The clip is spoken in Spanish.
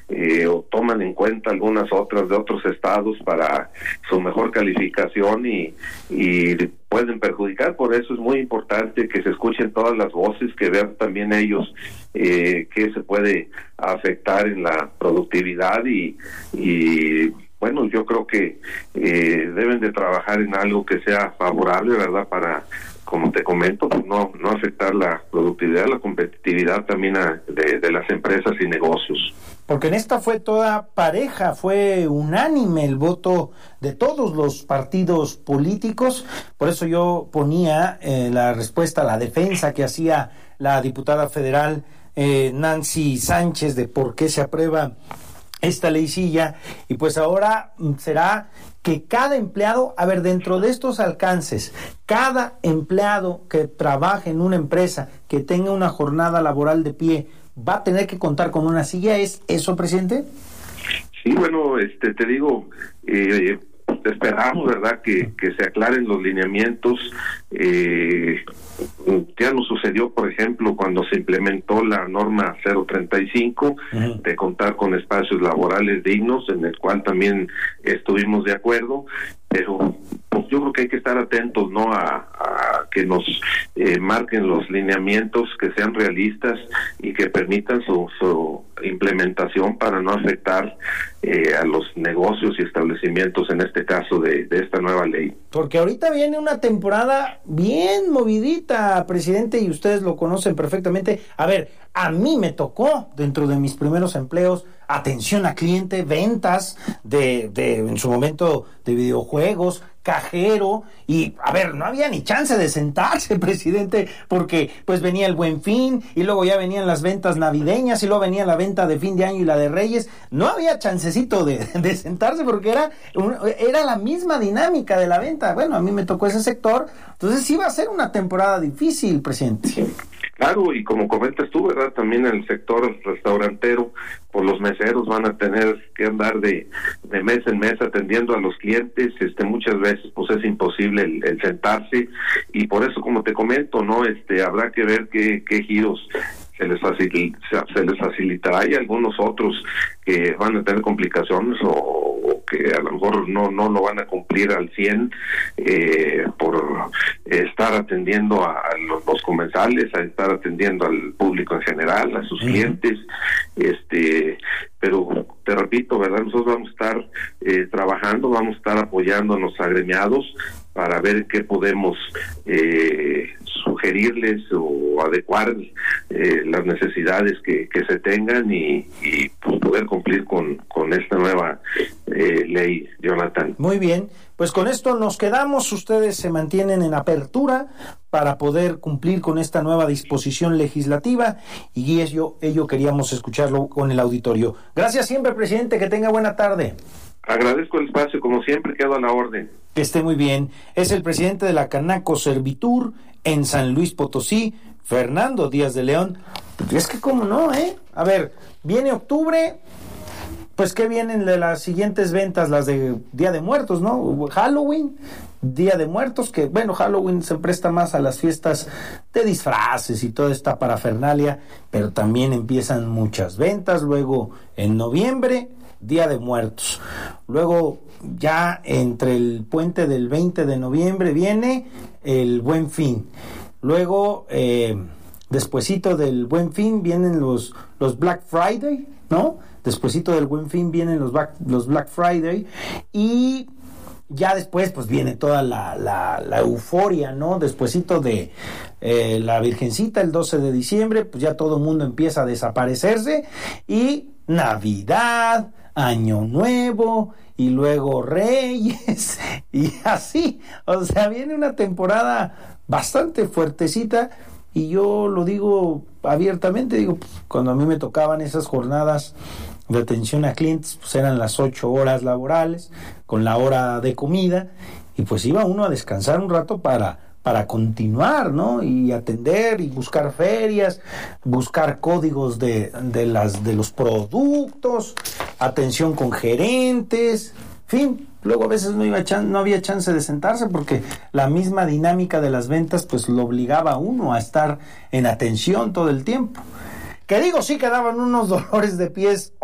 o toman en cuenta algunas otras de otros estados para su mejor calificación y pueden perjudicar. Por eso es muy importante que se escuchen todas las voces, que vean también ellos qué se puede afectar en la productividad y bueno, yo creo que deben de trabajar en algo que sea favorable, ¿verdad? Para, como te comento, pues no afectar la productividad, la competitividad también de las empresas y negocios. Porque en esta fue toda pareja, fue unánime el voto de todos los partidos políticos. Por eso yo ponía la respuesta, la defensa que hacía la diputada federal Nancy Sánchez de por qué se aprueba esta leycilla, y pues ahora será que cada empleado, a ver, dentro de estos alcances, cada empleado que trabaje en una empresa, que tenga una jornada laboral de pie, va a tener que contar con una silla. ¿Es eso, presidente? Sí, bueno, te digo, esperamos, ¿verdad?, que se aclaren los lineamientos. Ya nos sucedió, por ejemplo, cuando se implementó la norma 035 de contar con espacios laborales dignos, en el cual también estuvimos de acuerdo, pero pues yo creo que hay que estar atentos, ¿no?, a que nos marquen los lineamientos, que sean realistas y que permitan su implementación para no afectar a los negocios y establecimientos, en este caso de esta nueva ley. Porque ahorita viene una temporada bien movidita, presidente, y ustedes lo conocen perfectamente. A ver, a mí me tocó, dentro de mis primeros empleos, atención a cliente, ventas de en su momento de videojuegos, cajero, y a ver, no había ni chance de sentarse, presidente, porque pues venía el Buen Fin, y luego ya venían las ventas navideñas, y luego venía la venta de fin de año y la de Reyes. No había chancecito de sentarse, porque era la misma dinámica de la venta. Bueno, a mí me tocó ese sector, entonces sí va a ser una temporada difícil, presidente. Claro, y como comentas tú, ¿verdad?, también en el sector restaurantero, pues los meseros van a tener que andar de mes en mes atendiendo a los clientes. Muchas veces pues es imposible el sentarse, y por eso, como te comento, ¿no?, habrá que ver qué giros se les facilitará, y algunos otros que van a tener complicaciones o que a lo mejor no lo van a cumplir al 100 por estar atendiendo a los comensales, a estar atendiendo al público en general, a sus clientes, pero te repito, ¿verdad?, nosotros vamos a estar trabajando, vamos a estar apoyando a los agremiados para ver qué podemos sugerirles o adecuar las necesidades que se tengan y pues poder cumplir con esta nueva ley, Jonathan. Muy bien, pues con esto nos quedamos. Ustedes se mantienen en apertura para poder cumplir con esta nueva disposición legislativa, y ello queríamos escucharlo con el auditorio. Gracias siempre, presidente, que tenga buena tarde. Agradezco el espacio, como siempre, quedo a la orden. Que esté muy bien. Es el presidente de la Canaco Servitur en San Luis Potosí, Fernando Díaz de León. Es que cómo no, A ver, viene octubre, pues ¿qué vienen de las siguientes ventas? Las de Día de Muertos, ¿no? Halloween, Día de Muertos, que bueno, Halloween se presta más a las fiestas de disfraces y toda esta parafernalia, pero también empiezan muchas ventas. Luego en noviembre, Día de Muertos. Luego ya entre el puente del 20 de noviembre viene el Buen Fin. Luego despuesito del Buen Fin vienen los Black Friday, ¿no? Despuesito del Buen Fin vienen los Black Friday, y ya después pues viene toda la euforia, ¿no? Despuesito de la Virgencita, el 12 de diciembre, pues ya todo el mundo empieza a desaparecerse, y Navidad, Año Nuevo, y luego Reyes, y así. O sea, viene una temporada bastante fuertecita, y yo lo digo abiertamente, pues, cuando a mí me tocaban esas jornadas de atención a clientes, pues eran las 8 horas laborales, con la hora de comida, y pues iba uno a descansar un rato para continuar, ¿no? Y atender y buscar ferias, buscar códigos de los productos, atención con gerentes, en fin. Luego a veces no había chance de sentarse, porque la misma dinámica de las ventas pues lo obligaba a uno a estar en atención todo el tiempo. Que digo, sí quedaban unos dolores de pies